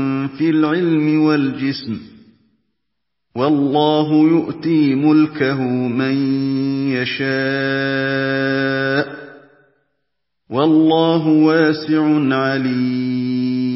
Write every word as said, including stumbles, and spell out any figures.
في العلم والجسم والله يؤتي ملكه من يشاء والله واسع عليم